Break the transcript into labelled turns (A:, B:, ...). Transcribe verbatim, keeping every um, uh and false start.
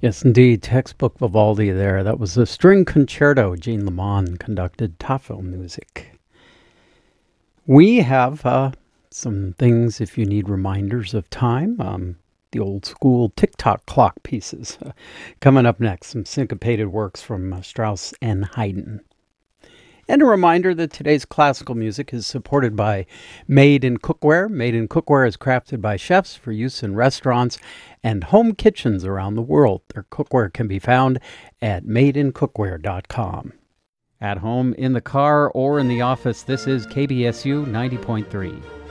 A: Yes, indeed. Textbook Vivaldi there. That was a string concerto. Jean Lemon conducted Tafel music. We have uh, some things if you need reminders of time. Um, the old school tick-tock clock pieces. Uh, coming up next, some syncopated works from uh, Strauss and Haydn. And a reminder that today's classical music is supported by Made in Cookware. Made in Cookware is crafted by chefs for use in restaurants and home kitchens around the world. Their cookware can be found at made in cookware dot com. At home, in the car, or in the office, this is K B S U ninety point three.